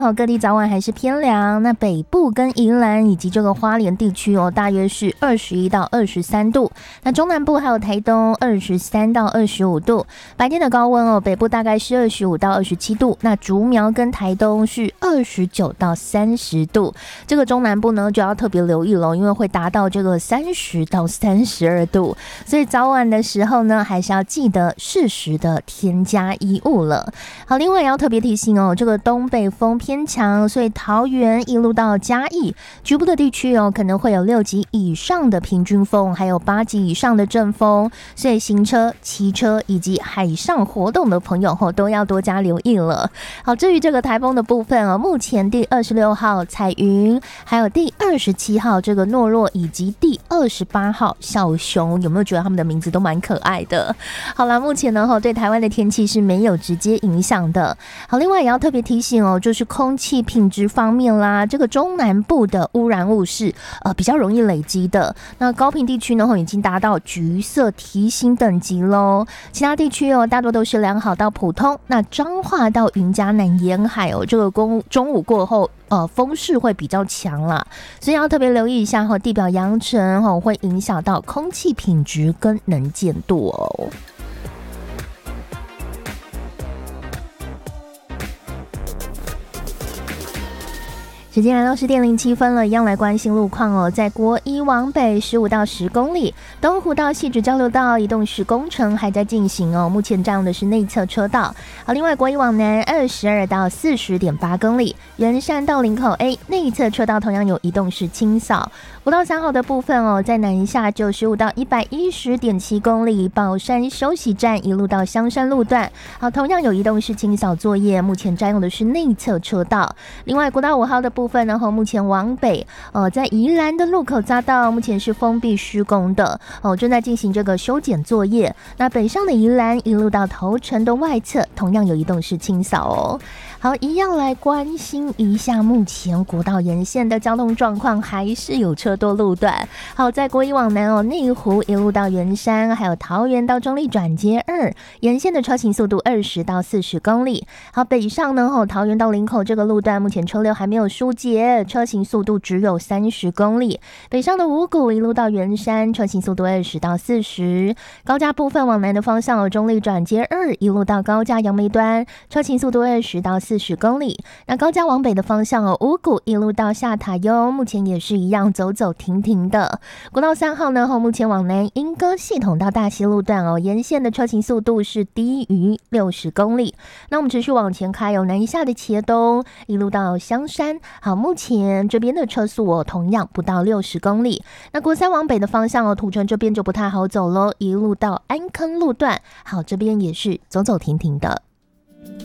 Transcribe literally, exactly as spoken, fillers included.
好，各地早晚还是偏凉。那北部跟宜兰以及这个花莲地区哦，大约是二十一到二十三度。那中南部还有台东二十三到二十五度。白天的高温哦，北部大概是二十五到二十七度。那竹苗跟台东是二十九到三十度。这个中南部呢就要特别留意了，因为会达到这个三十到三十二度。所以早晚的时候呢，还是要记得适时的添加衣物了。好，另外也要特别提醒哦，这个东北风偏偏强，所以桃园一路到嘉义局部的地区哦，可能会有六级以上的平均风，还有八级以上的阵风，所以行车、骑车以及海上活动的朋友哦，都要多加留意了。好，至于这个台风的部分哦，目前第二十六号彩云，还有第二十七号这个诺若，以及第二十八号小熊，有没有觉得他们的名字都蛮可爱的？好啦，目前呢对台湾的天气是没有直接影响的。好，另外也要特别提醒哦，就是空气品质方面啦，这个中南部的污染物是呃比较容易累积的。那高屏地区呢已经达到橘色提醒等级喽，其他地区哦大多都是良好到普通。那彰化到云嘉南沿海哦，这个公中午过后呃风势会比较强啦，所以要特别留意一下哈，地表扬尘哈会影响到空气品质跟能见度哦。时间来到十点零七分了，一样来关心路况哦。在国一往北十五到十公里，东湖到汐止交流道移动式工程还在进行哦，目前占用的是内侧车道。好，另外国一往南二十二到四十点八公里，圆山到林口 A 内侧车道同样有移动式清扫。五到三号的部分哦，在南下九十五到一百一十点七公里，宝山休息站一路到香山路段，好，同样有移动式清扫作业，目前占用的是内侧车道。另外国道五号的部分部分，然后目前往北，呃，在宜兰的路口匝道目前是封闭施工的，哦，正在进行这个修剪作业。那北上的宜兰一路到头城的外侧，同样有移动式清扫哦。好，一样来关心一下目前国道沿线的交通状况，还是有车多路段。好，在国一往南哦，内湖一路到圆山，还有桃园到中立转接二，沿线的车行速度二十到四十公里。好，北上呢，哦，桃园到林口这个路段，目前车流还没有疏解，车行速度只有三十公里。北上的五股一路到圆山，车行速度二十到四十。高架部分往南的方向有中立转接二，一路到高架杨梅端，车行速度二十到四十公里。那高架往北的方向哦，五股一路到下塔悠，目前也是一样走走停停的。国道三号呢，后目前往南莺歌系统到大溪路段哦，沿线的车行速度是低于六十公里。那我们持续往前开有南一下的茄东一路到香山，好，目前这边的车速哦，同样不到六十公里。那国三往北的方向哦，土城这边就不太好走咯，一路到安坑路段，好，这边也是走走停停的。